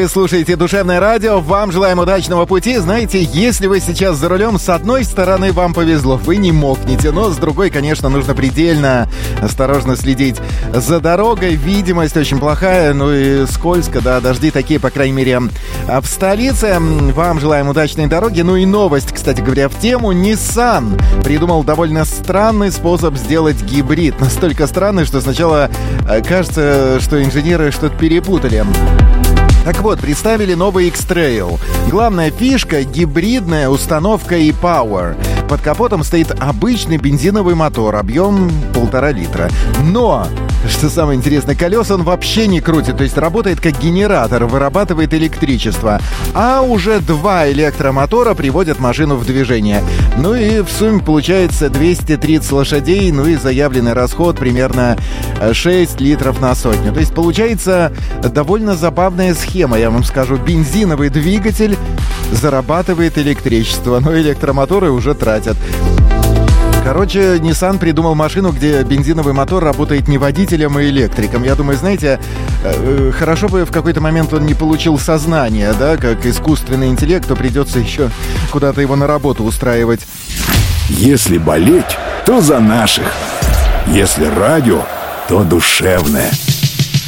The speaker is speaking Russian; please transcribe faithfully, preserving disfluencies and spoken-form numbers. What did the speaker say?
Вы слушаете «Душевное радио». Вам желаем удачного пути. Знаете, если вы сейчас за рулем, с одной стороны вам повезло, вы не мокнете. Но с другой, конечно, нужно предельно осторожно следить за дорогой. Видимость очень плохая, ну и скользко, да, дожди такие, по крайней мере, в столице. Вам желаем удачной дороги. Ну и новость, кстати говоря, в тему. Nissan придумал довольно странный способ сделать гибрид. Настолько странный, что сначала кажется, что инженеры что-то перепутали. Так вот, представили новый X-Trail. Главная фишка — гибридная установка e-Power. Под капотом стоит обычный бензиновый мотор, объем полтора литра. Но, что самое интересное, колеса он вообще не крутит, то есть работает как генератор, вырабатывает электричество. А уже два электромотора приводят машину в движение. Ну и в сумме получается двести тридцать лошадей, ну и заявленный расход примерно шесть литров на сотню. То есть получается довольно забавная схема. Я вам скажу, бензиновый двигатель зарабатывает электричество, но электромоторы уже тратят. Короче, Nissan придумал машину, где бензиновый мотор работает не водителем, а электриком. Я думаю, знаете, хорошо бы в какой-то момент он не получил сознание, да, как искусственный интеллект, то придется еще куда-то его на работу устраивать. Если болеть, то за наших. Если радио, то душевное.